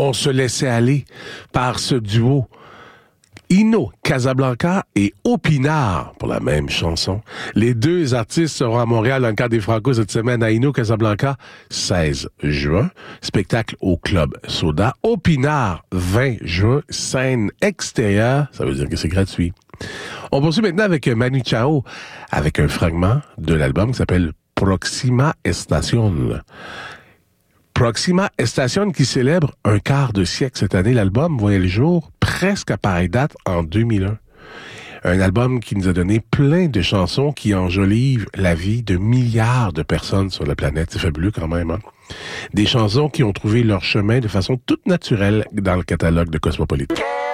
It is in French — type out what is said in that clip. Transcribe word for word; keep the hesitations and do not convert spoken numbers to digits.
on se laissait aller par ce duo. Ino Casablanca et Opinard pour la même chanson. Les deux artistes seront à Montréal dans le cadre des Franco cette semaine à Ino Casablanca, seize juin. Spectacle au Club Soda. Opinard, vingt juin. Scène extérieure, ça veut dire que c'est gratuit. On poursuit maintenant avec Manu Chao, avec un fragment de l'album qui s'appelle Proxima Estación. Proxima Estación qui célèbre un quart de siècle cette année. L'album voyait le jour presque à pareille date en deux mille un. Un album qui nous a donné plein de chansons qui enjolivent la vie de milliards de personnes sur la planète. C'est fabuleux quand même, hein? Des chansons qui ont trouvé leur chemin de façon toute naturelle dans le catalogue de Cosmopolitan.